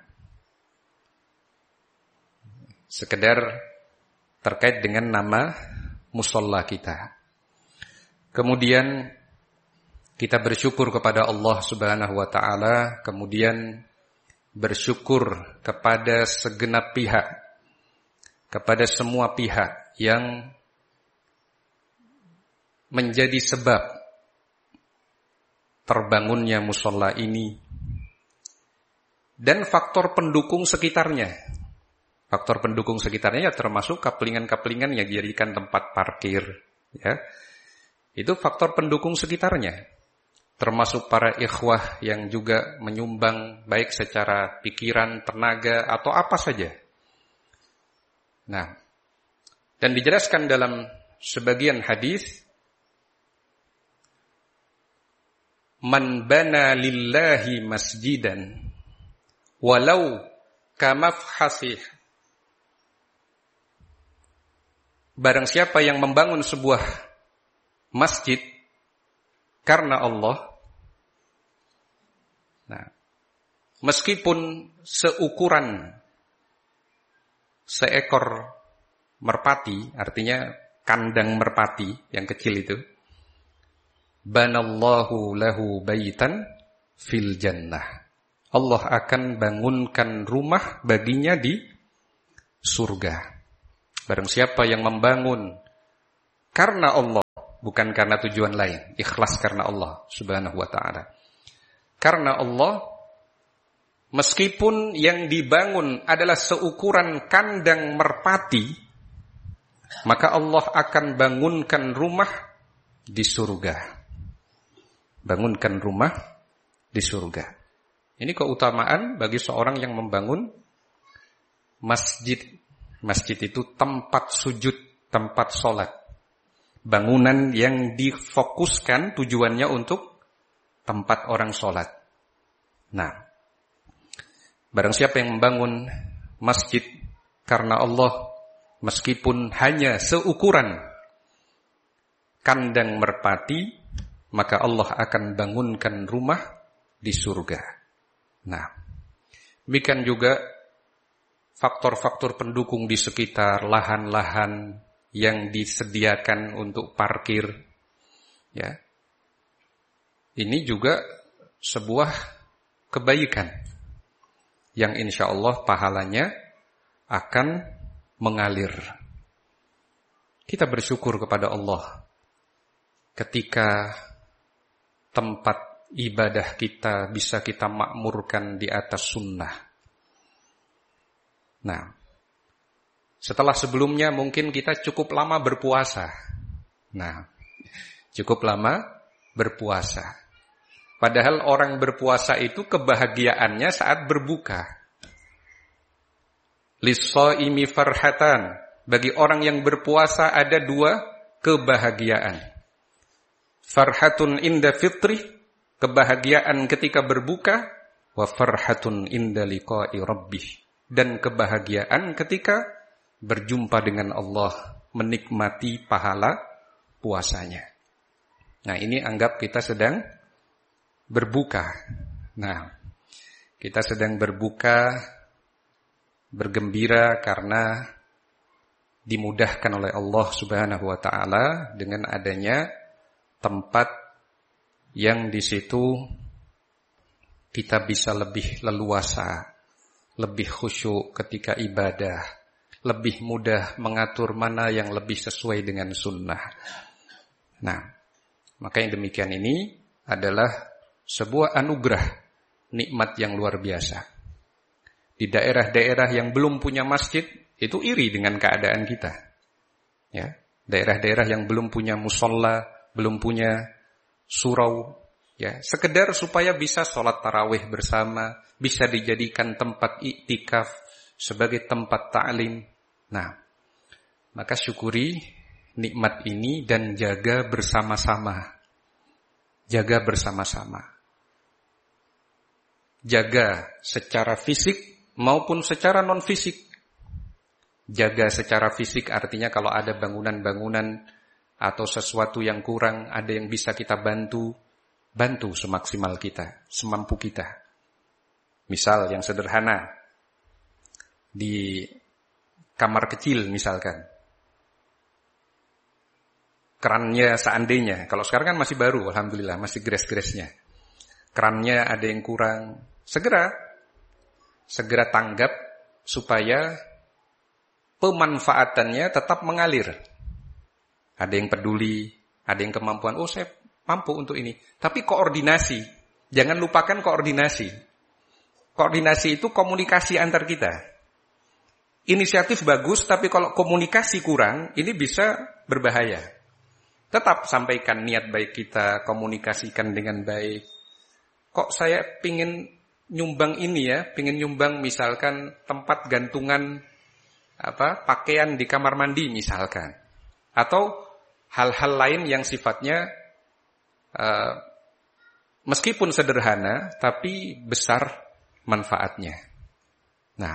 sekedar terkait dengan nama musalla kita. Kemudian kita bersyukur kepada Allah Subhanahu wa taala, kemudian bersyukur kepada segenap pihak, kepada semua pihak yang menjadi sebab terbangunnya musalla ini, dan faktor pendukung sekitarnya. Faktor pendukung sekitarnya ya termasuk kaplingan-kaplingan yang dijadikan tempat parkir, ya. Itu faktor pendukung sekitarnya. Termasuk para ikhwah yang juga menyumbang baik secara pikiran, tenaga, atau apa saja. Nah, dan dijelaskan dalam sebagian hadis, man bana lillahi masjidan walau kamafhasih. Barang siapa yang membangun sebuah masjid karena Allah, nah, meskipun seukuran seekor merpati, artinya kandang merpati yang kecil itu, banallahu lahu baitan fil jannah. Allah akan bangunkan rumah baginya di surga. Barang siapa yang membangun karena Allah, bukan karena tujuan lain, ikhlas karena Allah Subhanahu wa ta'ala. Karena Allah, meskipun yang dibangun adalah seukuran kandang merpati, maka Allah akan bangunkan rumah di surga. Bangunkan rumah di surga. Ini keutamaan bagi seorang yang membangun masjid. Masjid itu tempat sujud, tempat sholat. Bangunan yang difokuskan tujuannya untuk tempat orang sholat. Nah, barang siapa yang membangun masjid karena Allah, meskipun hanya seukuran kandang merpati, maka Allah akan bangunkan rumah di surga. Nah, demikian juga faktor-faktor pendukung di sekitar lahan-lahan yang disediakan untuk parkir, ya. Ini juga sebuah kebaikan yang insya Allah pahalanya akan mengalir. Kita bersyukur kepada Allah ketika tempat ibadah kita bisa kita makmurkan di atas sunnah. Nah, setelah sebelumnya mungkin kita cukup lama berpuasa. Nah, cukup lama berpuasa. Padahal orang berpuasa itu kebahagiaannya saat berbuka. Lis-shaimi farhatan. Bagi orang yang berpuasa ada dua kebahagiaan. Farhatun inda fitri, kebahagiaan ketika berbuka, wa farhatun inda liqa'i rabbih, dan kebahagiaan ketika berjumpa dengan Allah, menikmati pahala puasanya. Nah, ini anggap kita sedang berbuka. Nah, kita sedang berbuka, bergembira karena dimudahkan oleh Allah Subhanahu wa ta'ala dengan adanya tempat yang di situ kita bisa lebih leluasa, lebih khusyuk ketika ibadah, lebih mudah mengatur mana yang lebih sesuai dengan sunnah. Nah, maka yang demikian ini adalah sebuah anugerah, nikmat yang luar biasa. Di daerah-daerah yang belum punya masjid, itu iri dengan keadaan kita. Ya, daerah-daerah yang belum punya musola, belum punya surau, ya, sekedar supaya bisa sholat tarawih bersama, bisa dijadikan tempat iktikaf sebagai tempat ta'lim. Nah, maka syukuri nikmat ini dan jaga bersama-sama. Jaga bersama-sama. Jaga secara fisik maupun secara non-fisik. Jaga secara fisik artinya kalau ada bangunan-bangunan atau sesuatu yang kurang, ada yang bisa kita bantu, bantu semaksimal kita, semampu kita. Misal yang sederhana, di kamar kecil misalkan, kerannya seandainya, kalau sekarang kan masih baru, alhamdulillah, masih gres-gresnya. Kerannya ada yang kurang, segera tanggap supaya pemanfaatannya tetap mengalir. Ada yang peduli, ada yang kemampuan, oh saya mampu untuk ini. Tapi koordinasi, jangan lupakan koordinasi. Koordinasi itu komunikasi antar kita. Inisiatif bagus, tapi kalau komunikasi kurang, ini bisa berbahaya. Tetap sampaikan niat baik kita, komunikasikan dengan baik. Kok saya pingin nyumbang ini ya, pingin nyumbang misalkan tempat gantungan pakaian di kamar mandi misalkan. Atau hal-hal lain yang sifatnya meskipun sederhana, tapi besar manfaatnya. Nah,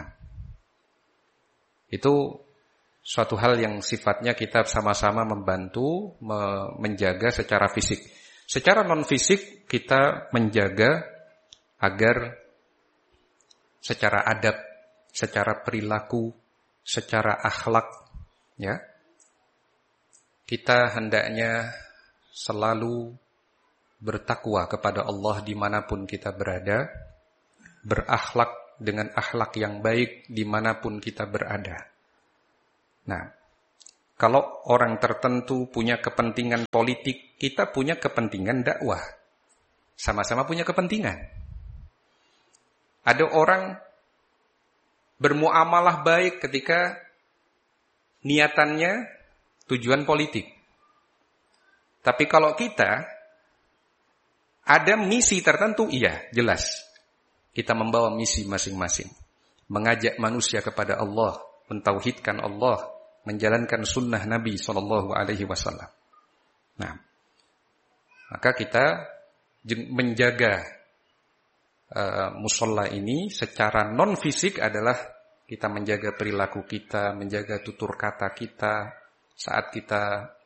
itu suatu hal yang sifatnya kita sama-sama membantu menjaga secara fisik. Secara non-fisik kita menjaga agar secara adab, secara perilaku, secara akhlak, ya, kita hendaknya selalu bertakwa kepada Allah dimanapun kita berada, berakhlak dengan akhlak yang baik dimanapun kita berada. Nah, kalau orang tertentu punya kepentingan politik, kita punya kepentingan dakwah. Sama-sama punya kepentingan. Ada orang bermuamalah baik ketika niatannya tujuan politik. Tapi kalau kita ada misi tertentu, iya, jelas. Kita membawa misi masing-masing. Mengajak manusia kepada Allah, mentauhidkan Allah, menjalankan sunnah Nabi SAW. Nah, maka kita menjaga musola ini secara non-fisik adalah kita menjaga perilaku kita, menjaga tutur kata kita saat kita